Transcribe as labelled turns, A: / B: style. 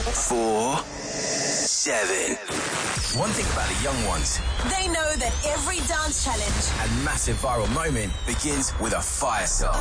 A: 4, 7. One thing about the young ones
B: They know that every dance challenge
A: and massive viral moment begins with a fire song.